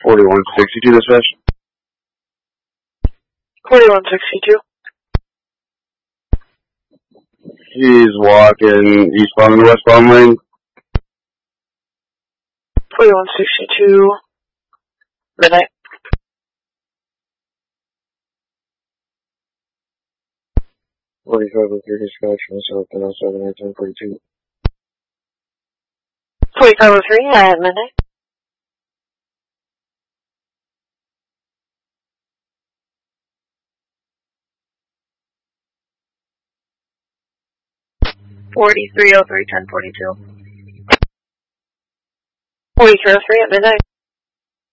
4162 dispatch. 4162. He's walking eastbound in the westbound lane. 4162. Midnight. 4503 dispatch from South and 1942. 4503 at midnight. 4303 1042. 4303 at midnight.